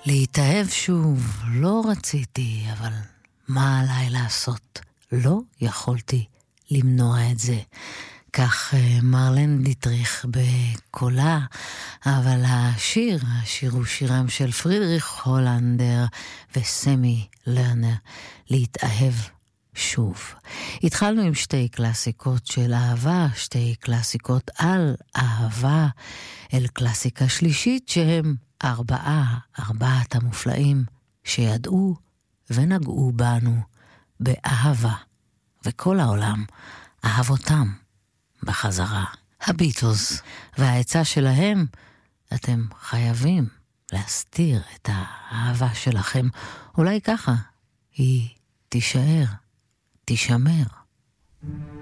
להתאהב שוב, לא רציתי, אבל מה עליי לעשות? לא יכולתי למנוע את זה. כך מרלן דיטריך בקולה, אבל השיר הוא שירם של פרידריך הולנדר וסמי לרנר, להתאהב שוב. התחלנו עם שתי קלאסיקות של אהבה, שתי קלאסיקות על אהבה, אל קלאסיקה שלישית שהם ארבעת המופלאים שידעו ונגעו בנו באהבה, וכל העולם אהב אותם בחזרה. הביטלס, והעצה שלהם, אתם חייבים להסתיר את האהבה שלכם, אולי ככה היא תישאר, תישמר.